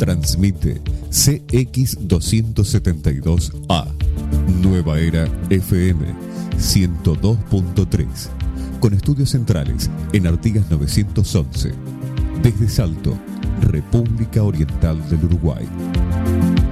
Transmite CX272A. Nueva Era FM 102.3. Con estudios centrales en Artigas 911. Desde Salto, República Oriental del Uruguay.